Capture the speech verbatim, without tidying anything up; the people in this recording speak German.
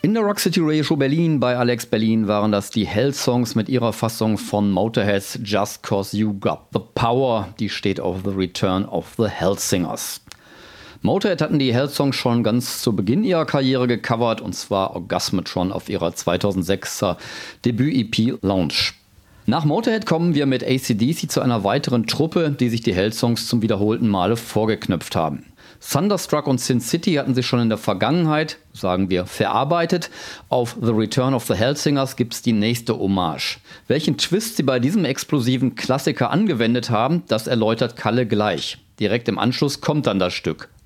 In der Rock City Radio Show Berlin bei Alex Berlin waren das die Hell-Songs mit ihrer Fassung von Motorheads Just Cause You Got the Power. Die steht auf The Return of the Hellsingers. Motorhead hatten die Hell-Songs schon ganz zu Beginn ihrer Karriere gecovert, und zwar Orgasmatron auf ihrer zweitausendsechser Debüt-E P Launch. Nach Motorhead kommen wir mit A C D C zu einer weiteren Truppe, die sich die Hell-Songs zum wiederholten Male vorgeknöpft haben. Thunderstruck und Sin City hatten sie schon in der Vergangenheit, sagen wir, verarbeitet. Auf The Return of the Hellsingers gibt es die nächste Hommage. Welchen Twist sie bei diesem explosiven Klassiker angewendet haben, das erläutert Kalle gleich. Direkt im Anschluss kommt dann das Stück